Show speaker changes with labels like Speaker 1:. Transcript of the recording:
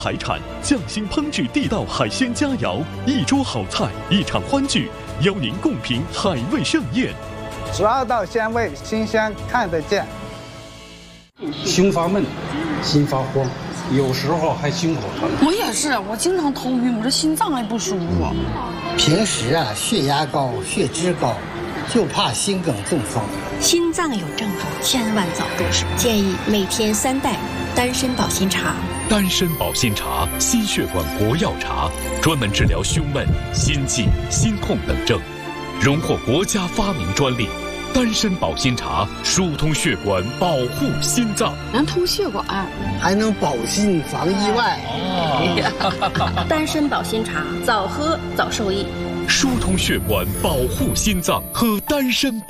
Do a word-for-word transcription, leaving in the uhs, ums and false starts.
Speaker 1: 海产，匠心烹制地道海鲜佳肴，一桌好菜，一场欢聚，邀您共品海味盛宴。
Speaker 2: 十二道鲜味，新鲜看得见。
Speaker 3: 胸发闷，心发慌，有时候还心口疼。
Speaker 4: 我也是，我经常头晕，我这心脏还不舒服。
Speaker 5: 平时啊，血压高，血脂高，就怕心梗中风。
Speaker 6: 心脏有症状，千万早重视。建议每天三袋丹参保心茶。
Speaker 1: 丹参保心茶，心血管国药茶，专门治疗胸闷、心悸、心痛等症，荣获国家发明专利。丹参保心茶疏通血管，保护心脏，
Speaker 4: 能通血管，
Speaker 5: 还能保心防意外。
Speaker 6: 哦、丹参保心茶，早喝早受益。
Speaker 1: 疏通血管，保护心脏，喝丹参保。